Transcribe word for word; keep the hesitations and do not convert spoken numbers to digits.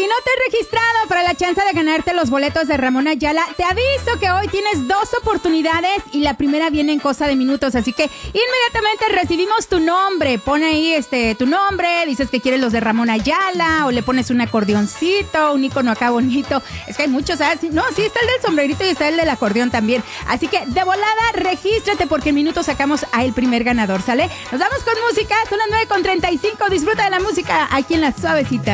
no te has registrado para la chance de ganarte los boletos de Ramón Ayala, te aviso que hoy tienes dos oportunidades y la primera viene en cosa de minutos, así que inmediatamente recibimos tu nombre. Pon ahí este tu nombre, dices que quieres los de Ramón Ayala o le pones un acordeoncito, un icono acá bonito. Es que hay muchos, ¿sabes? No, sí está el del sombrerito y está el del acordeón también. Así que de volada, regístrate porque en minutos sacamos a el primer ganador, ¿sale? Nos vamos con música, son las nueve con treinta y cinco. Disfruta de la música aquí en La Suavecita.